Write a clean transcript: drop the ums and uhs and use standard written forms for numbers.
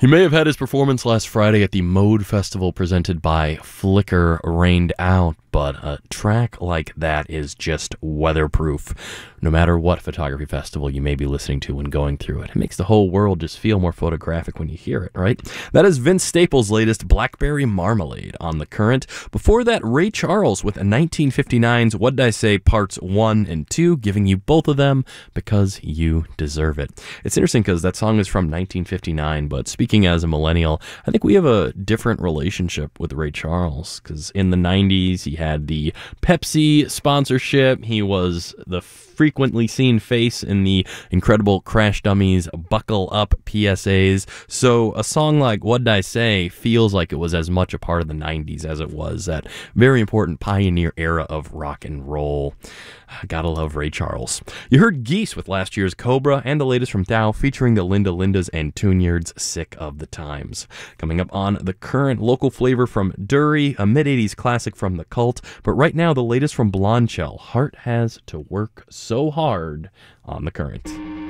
He may have had his performance last Friday at the Mode Festival presented by Flickr rained out, but a track like that is just weatherproof. No matter what photography festival you may be listening to when going through it, it makes the whole world just feel more photographic when you hear it, right? That is Vince Staples' latest Blackberry Marmalade on The Current. Before that, Ray Charles with a 1959's What'd I Say Parts 1 and 2, giving you both of them because you deserve it. It's interesting because that song is from 1959, but speaking as a millennial, I think we have a different relationship with Ray Charles, because in the 90s, he had the Pepsi sponsorship. He was the frequently seen face in the incredible Crash Dummies Buckle Up PSAs. So a song like What'd I Say feels like it was as much a part of the 90s as it was that very important pioneer era of rock and roll. Gotta love Ray Charles. You heard Geese with last year's Cobra and the latest from Dow featuring the Linda Lindas and Tune-Yards' Sick of the Times. Coming up on The Current, local flavor from Dury, a mid-80s classic from The Cult, but right now the latest from Blondshell, Heart Has to Work So Hard on The Current.